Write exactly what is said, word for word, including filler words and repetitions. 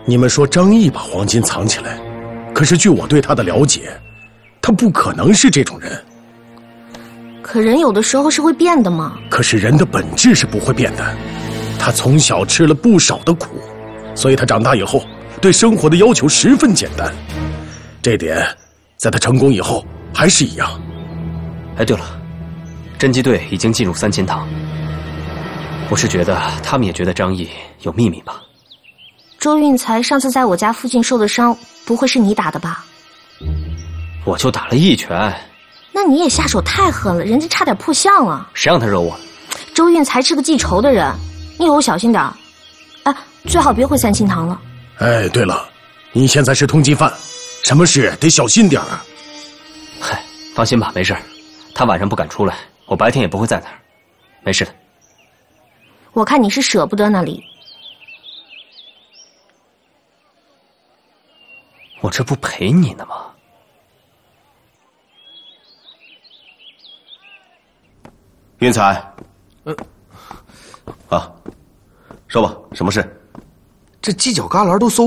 你们说张毅把黄金藏起来，可是据我对他的了解，他不可能是这种人。 可人有的时候是会变的嘛。 可是人的本质是不会变的。他从小吃了不少的苦，所以他长大以后对生活的要求十分简单。这点，在他成功以后还是一样。 哎，对了，侦缉队已经进入三千堂，我是觉得他们也觉得张毅有秘密吧。 周运才上次在我家附近受的伤，不会是你打的吧？ 我就打了一拳。 那你也下手太狠了，人家差点破相了。 谁让他惹我？ 周运才是个记仇的人，你以后小心点儿。哎，最好别回三清堂了。 哎，对了，你现在是通缉犯，什么事得小心点啊。 嗨，放心吧，没事。他晚上不敢出来，我白天也不会在那儿，没事的。 我看你是舍不得那里。 我这不陪你呢吗？ 运才，嗯，啊，说吧，什么事？ 这犄角旮旯都搜